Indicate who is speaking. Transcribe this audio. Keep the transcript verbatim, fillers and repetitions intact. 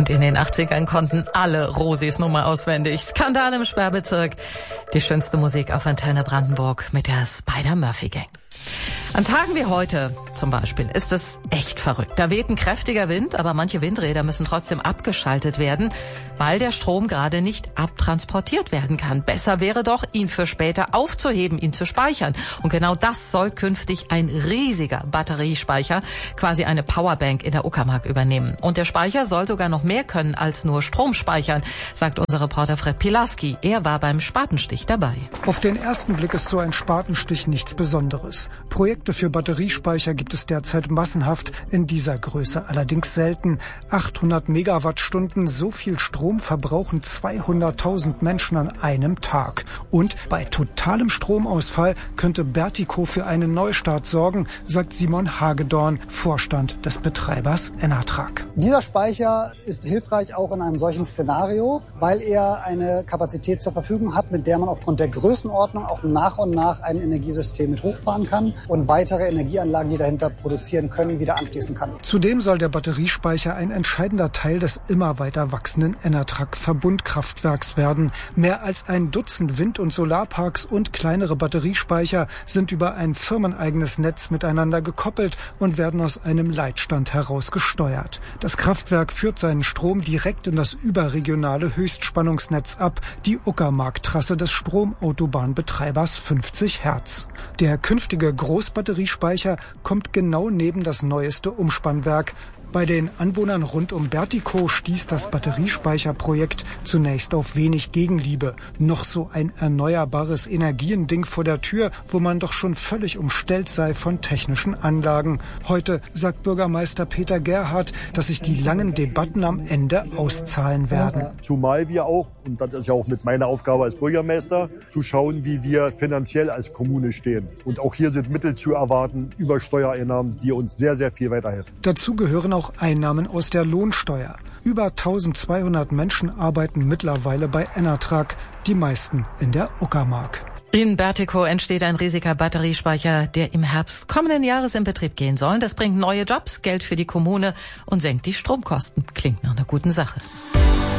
Speaker 1: Und in den achtzigern konnten alle Rosis Nummer auswendig. Skandal im Sperrbezirk. Die schönste Musik auf Antenne Brandenburg mit der Spider-Murphy-Gang. An Tagen wie heute zum Beispiel ist es echt verrückt. Da weht ein kräftiger Wind, aber manche Windräder müssen trotzdem abgeschaltet werden, weil der Strom gerade nicht abtransportiert werden kann. Besser wäre doch, ihn für später aufzuheben, ihn zu speichern. Und genau das soll künftig ein riesiger Batteriespeicher, quasi eine Powerbank in der Uckermark übernehmen. Und der Speicher soll sogar noch mehr können als nur Strom speichern, sagt unser Reporter Fred Pilarski. Er war beim Spatenstich dabei.
Speaker 2: Auf den ersten Blick ist so ein Spatenstich nichts Besonderes. Projekte für Batteriespeicher gibt es derzeit massenhaft, in dieser Größe allerdings selten. achthundert Megawattstunden, so viel Strom verbrauchen zweihunderttausend Menschen an einem Tag. Und bei totalem Stromausfall könnte Bertico für einen Neustart sorgen, sagt Simon Hagedorn, Vorstand des Betreibers Enatrag.
Speaker 3: Dieser Speicher ist hilfreich auch in einem solchen Szenario, weil er eine Kapazität zur Verfügung hat, mit der man aufgrund der Größenordnung auch nach und nach ein Energiesystem mit hochfahren kann und weitere Energieanlagen, die dahinter produzieren können, wieder anschließen kann.
Speaker 2: Zudem soll der Batteriespeicher ein entscheidender Teil des immer weiter wachsenden Enatrag-Verbundkraftwerks werden. Mehr als ein Dutzend Wind- und Solarparks und kleinere Batteriespeicher sind über ein firmeneigenes Netz miteinander gekoppelt und werden aus einem Leitstand heraus gesteuert. Das Kraftwerk führt seinen Strom direkt in das überregionale Höchstspannungsnetz ab, die Uckermark-Trasse des Stromautobahnbetreibers fünfzig Hertz. Der künftige Großbatteriespeicher kommt genau neben das neueste Umspannwerk. Bei den Anwohnern rund um Bertico stieß das Batteriespeicherprojekt zunächst auf wenig Gegenliebe. Noch so ein erneuerbares Energiending vor der Tür, wo man doch schon völlig umstellt sei von technischen Anlagen. Heute sagt Bürgermeister Peter Gerhardt, dass sich die langen Debatten am Ende auszahlen werden.
Speaker 4: Zumal wir auch, und das ist ja auch mit meiner Aufgabe als Bürgermeister, zu schauen, wie wir finanziell als Kommune stehen. Und auch hier sind Mittel zu erwarten über Steuereinnahmen, die uns sehr, sehr viel weiterhelfen.
Speaker 2: Dazu gehören auch Einnahmen aus der Lohnsteuer. Über eintausendzweihundert Menschen arbeiten mittlerweile bei Enatrag, die meisten in der Uckermark.
Speaker 1: In Bertico entsteht ein riesiger Batteriespeicher, der im Herbst kommenden Jahres in Betrieb gehen soll. Das bringt neue Jobs, Geld für die Kommune und senkt die Stromkosten. Klingt nach einer guten Sache.